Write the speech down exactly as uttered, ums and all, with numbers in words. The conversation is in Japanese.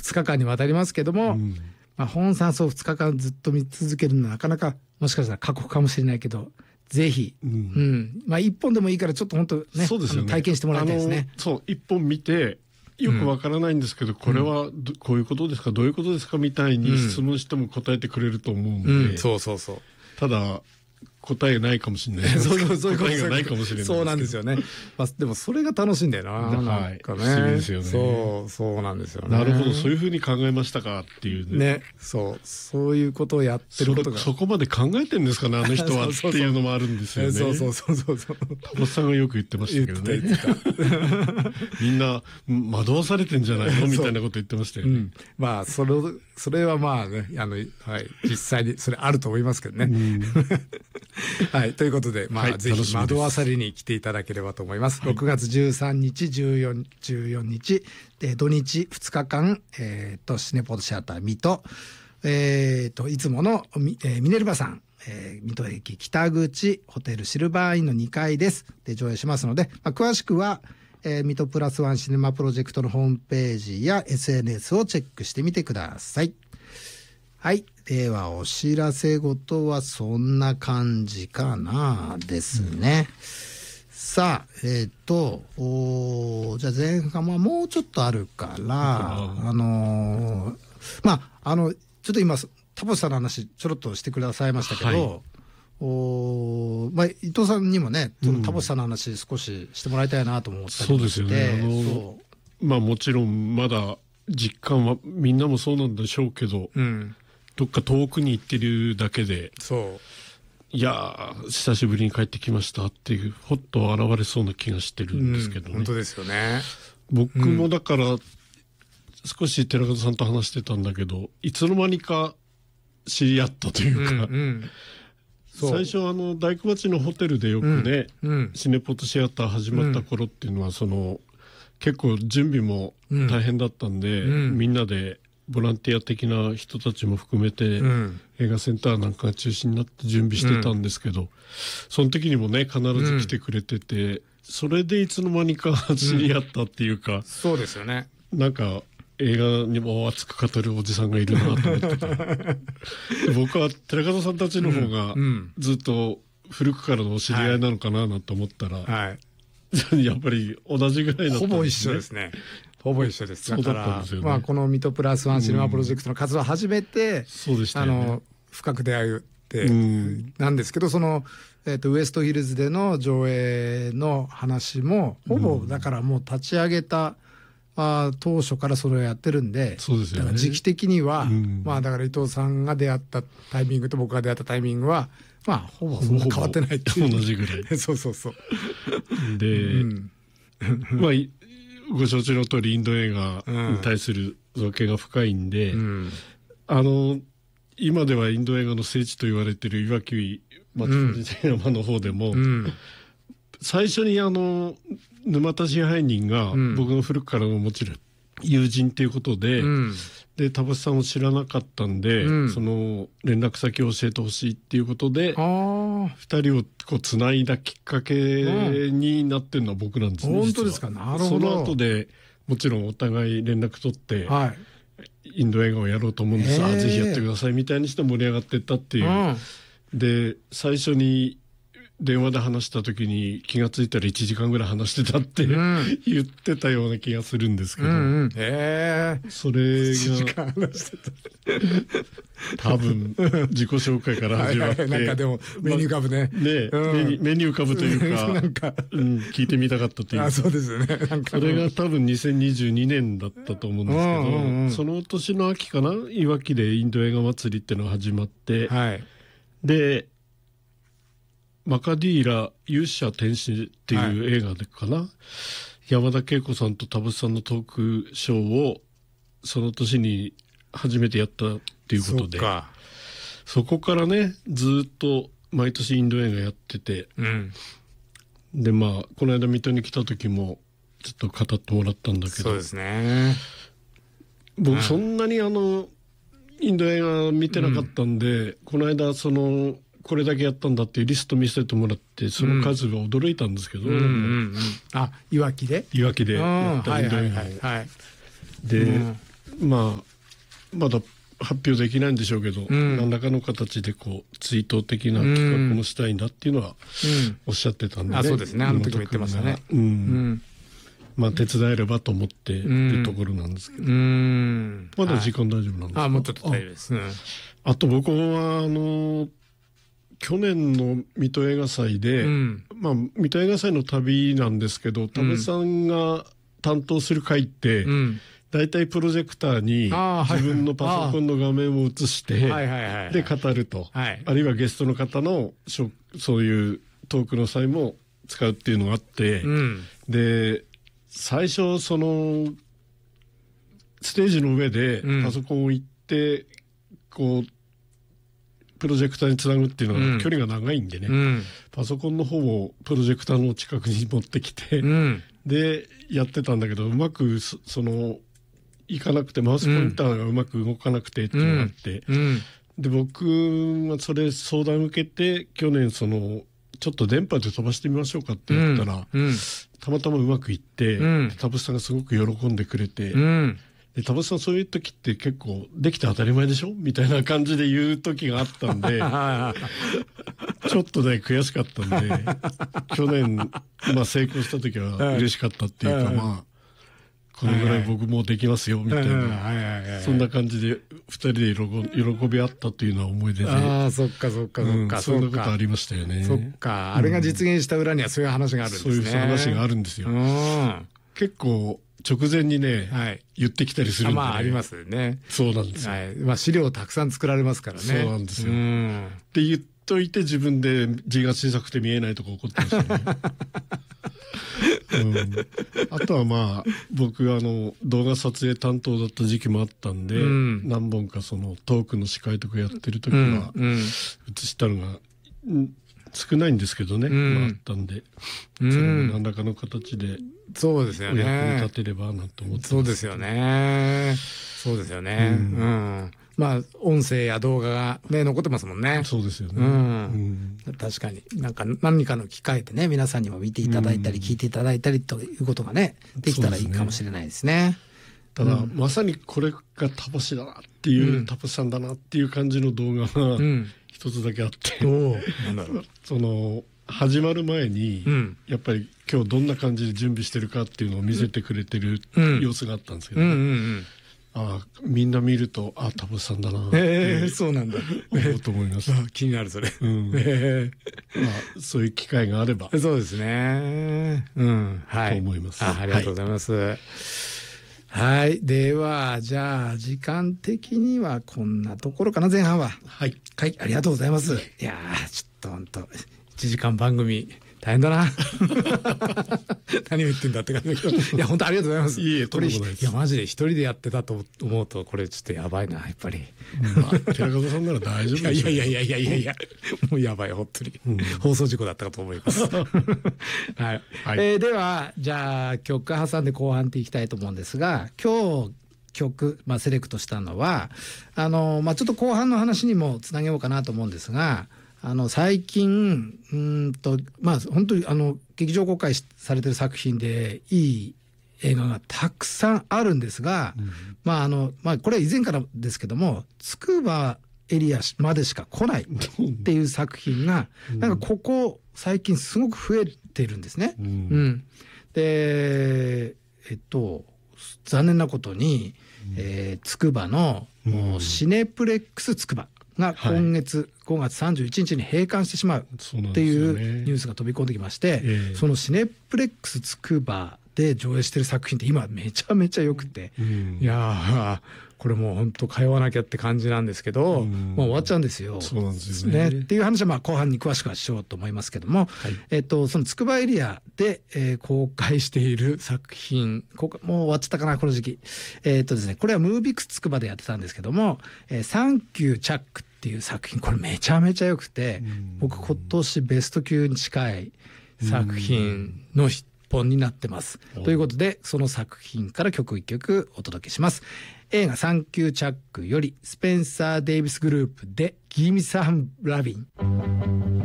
つかかんにわたりますけども、うんまあ、本山荘ふつかかんずっと見続けるのはなかなかもしかしたら過酷かもしれないけどぜひ、うんうんまあ、いっぽんでもいいからちょっと本当ね、そうですよね、体験してもらいたいですね。 そういっぽん見てよくわからないんですけど、うん、これはこういうことですかどういうことですかみたいに質問しても答えてくれると思うんで、うんうん、 そうそうそうただ答えないかもしれないそうそうそういう答えがないかもしれないそうなんですよね、まあ、でもそれが楽しいんだよな、はい、なんかね不思議ですよね。 そうそうなんですよね。 なるほどそういうふうに考えましたかっていう ね, ねそうそういうことをやってることがそ, そこまで考えてるんですかねあの人はっていうのもあるんですよね。 そうそうそうそうそうタモさんがよく言ってましたけどねみんな惑わされてんじゃないのみたいなこと言ってましたよね、うん、 まあそれそれはまあねあの、はい、実際にそれあると思いますけどね、うんはいということで、まあはい、ぜひ惑わされに来ていただければと思います。はい、ろくがつじゅうさんにちじゅうよっかじゅうよっかで土日ふつかかん、えー、とシネポートシアター水戸、えー、といつものミ、えー、ミネルヴァさん、えー、水戸駅北口ホテルシルバーインのにかいですで上映しますので、まあ、詳しくはえー、水戸プラスワンシネマプロジェクトのホームページや エスエヌエス をチェックしてみてください。はい。ではお知らせ事はそんな感じかなですね。うん、さあ、えっ、ー、と、おじゃあ前半はもうちょっとあるから、あのー、まあ、あの、ちょっと今、田淵さんの話ちょろっとしてくださいましたけど、はいおまあ、伊藤さんにもねその田淵さんの話少ししてもらいたいなと思ったりして、うん、そうですよね。あのまあもちろんまだ実感はみんなもそうなんでしょうけど、うん、どっか遠くに行ってるだけでそういや久しぶりに帰ってきましたっていうほっと現れそうな気がしてるんですけどね、 うん、本当ですよね。 僕もだから、うん、少し寺門さんと話してたんだけどいつの間にか知り合ったというか、うんうん最初あの大工町のホテルでよくね、うんうん、シネポートシアター始まった頃っていうのはその結構準備も大変だったんで、うん、みんなでボランティア的な人たちも含めて、うん、映画センターなんかが中心になって準備してたんですけど、うん、その時にもね必ず来てくれてて、うん、それでいつの間にか知り合ったっていうか、うん、 そうですよね。 なんか映画にも熱く語るおじさんがいるなと思ってた僕は寺門さんたちの方がずっと古くからのお知り合いなのかななんて思ったら、はい、やっぱり同じぐらいだったんですね。 ほぼ一緒ですね。ほぼ一緒です。だから、ねまあ、この水戸プラスワンシネマプロジェクトの活動を始めて、うんそうでしたよね、あの深く出会うってなんですけど、その、えーと、ウエストヒルズでの上映の話もほぼだからもう立ち上げた、あ当初からそれをやってるんで、そうですよね、だから時期的には、うん、まあだから伊藤さんが出会ったタイミングと僕が出会ったタイミングはまあほぼそんな変わってないっていう同じぐらいそうそうそうで、うん、まあご承知の通りインド映画に対する造形が深いんで、うん、あの今ではインド映画の聖地と言われているいわき松本山の方でも、うん、最初にあの沼田支配人が僕の古くからのもちろん友人ということで、うん、で田淵さんを知らなかったんで、うん、その連絡先を教えてほしいっていうことでふたりをこうつないだきっかけになってるのは僕なんですね、うん、 本当ですか。なるほど。 その後でもちろんお互い連絡取って、はい、インド映画をやろうと思うんです、あぜひやってくださいみたいにして盛り上がっていったっていう、うん、で最初に電話で話した時に気がついたらいちじかんぐらい話してたって、うん、言ってたような気がするんですけど、うんうん、へーそれがいちじかん話してた多分自己紹介から始まってはい、はい、なんかでも目に浮かぶね、 ま、ね、うん、目に目に浮かぶというかなんか、うん、聞いてみたかったというかあそうですよね。なんかそれが多分にせんにじゅうにねんだったと思うんですけど、うんうんうん、その年の秋かないわきでインド映画祭りっていうのが始まって、はい、でマカディーラ勇者天使っていう映画でかな、はい、山田恵子さんと田淵さんのトークショーをその年に初めてやったっていうことで そ, そこからねずっと毎年インド映画やってて、うん、でまあこの間水戸に来た時もちょっと語ってもらったんだけどそうですね僕そんなにあのインド映画見てなかったんで、うん、この間そのこれだけやったんだっていうリスト見せてもらってその数が驚いたんですけど、うんうんうん、 あいわきでいわきでやったインド映画で、うんまあまだ発表できないんでしょうけど、うん、何らかの形でこう追悼的な企画もしたいんだっていうのはおっしゃってたんで、ね、 うん、あそうですね、あの時も言ってましたね。うんうん、 まあ手伝えればと思っているところなんですけど、うん、まだ時間大丈夫なんですか？ あ、もうちょっと大丈夫です、うん、 あと僕はあの去年の水戸映画祭で、うん、まあ水戸映画祭の旅なんですけど、田部さんが担当する回って、うん、だいたいプロジェクターに自分のパソコンの画面を映してで語ると、はい、あるいはゲストの方のそういうトークの際も使うっていうのがあって、うん、で最初そのステージの上でパソコンを置いて、うん、こうプロジェクターにつなぐっていうのは距離が長いんでね、うん、パソコンの方をプロジェクターの近くに持ってきて、うん、でやってたんだけど、うまくそのいかなくて、マウスポインターがうまく動かなくてっていうのがあって、うん、で僕はそれ相談を受けて去年そのちょっと電波で飛ばしてみましょうかって言ったら、うんうん、たまたまうまくいって、うん、田淵さんがすごく喜んでくれて、うん、で田淵さんそういう時って結構できて当たり前でしょみたいな感じで言う時があったんでちょっとね悔しかったんで去年、まあ、成功した時は嬉しかったっていうか、まあこのぐらい僕もできますよみたいな、そんな感じでふたりで喜び合ったというのは思い出で、 ああそっかそっかそっか、うん、 そんなことありましたよね。 そっか、あれが実現した裏にはそういう話があるんですね。 そういう話があるんですよ。結構直前にね、はい、言ってきたりするんで、ね、 あまあありますよね。 そうなんですよ、はい、 まあ、資料をたくさん作られますからね。 そうなんですよ。って言っといて自分で字が小さくて見えないとこ怒ってましたねうん、あとはまあ僕あの動画撮影担当だった時期もあったんで、うん、何本かそのトークの司会とかやってる時は映したのが、うん、少ないんですけどね、うん、まあ、あったんで、うん、それも何らかの形でそうですよね、 お役に立てればなと思ってます。 そうですよね、そうですよね、うんうん、まあ音声や動画がね残ってますもんね。 そうですよね、 うんうん、確かになんか何かの機会でね皆さんにも見ていただいたり、うん、聞いていただいたりということがねできたらいいかもしれないですね。 ただ、うん、まさにこれがタポシだなっていう、うん、タポシさんだなっていう感じの動画が一つだけあって、うん、なんだろうその始まる前に、うん、やっぱり今日どんな感じで準備してるかっていうのを見せてくれてる様子があったんですけど、ね、うんうんうんうんあみんな見るとあ田淵さんだなって、 えー、そうなんだ思うと思います気になるそれ、 うんえーまあ、そういう機会があればそうですね、うんはい、 と思います。 あ, ありがとうございます、はいはい、ではじゃあ時間的にはこんなところかな前半は。 はい、 はい、ありがとうございます。いやーちょっと本当いちじかん番組大変だな何を言ってんだって感じだけどいや本当ありがとうございます。 いいえとんでもないです。 いやマジで一人でやってたと思うとこれちょっとやばいなやっぱり、 まあ、寺門さんなら大丈夫でしょう。 いやいやいやいやいやいやもうやばい本当に、うん、放送事故だったかと思いますはい、はいえー、ではじゃあ曲挟んで後半っていきたいと思うんですが今日曲、まあ、セレクトしたのはあの、まあ、ちょっと後半の話にもつなげようかなと思うんですがあの最近うんとまあ本当にあの劇場公開されてる作品でいい映画がたくさんあるんですが、うん、まああのまあこれは以前からですけどもつくばエリアまでしか来ないっていう作品が、うん、なんかここ最近すごく増えてるんですね。うんうん、でえっと残念なことに、うんえー、つくばの、うん、シネプレックスつくばが今月ごがつさんじゅういちにちに閉館してしまうっていうニュースが飛び込んできまして、そ, ねえー、そのシネプレックスつくばで上映してる作品って今めちゃめちゃ良くて、うん、いやこれもう本当通わなきゃって感じなんですけど、うん、もう終わっちゃうんですよ。 そうなんですよね。 ねっていう話はまあ後半に詳しくはしようと思いますけども、はいえー、とそのつくばエリアで、えー、公開している作品ここもう終わっちゃったかなこの時期、えーとですね、これはムービックスつくばでやってたんですけども「えー、サンキューチャック」っていう作品これめちゃめちゃ良くて、うん、僕今年ベスト級に近い作品の一本になってます、うん、ということでその作品から曲いっきょくお届けします。映画サンキューチャックよりスペンサー・デイビスグループでギミサン・ラビン。